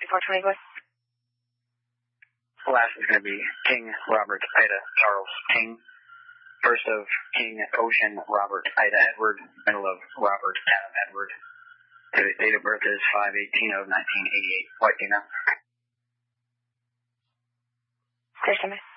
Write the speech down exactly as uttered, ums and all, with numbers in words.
four twenty-four. Last is going to be King, Robert, Ida, Charles, King. First of King, Ocean, Robert, Ida, Edward. Middle of Robert, Adam, Edward. Today's date of birth is five eighteen of nineteen eighty-eight. White female. Clear,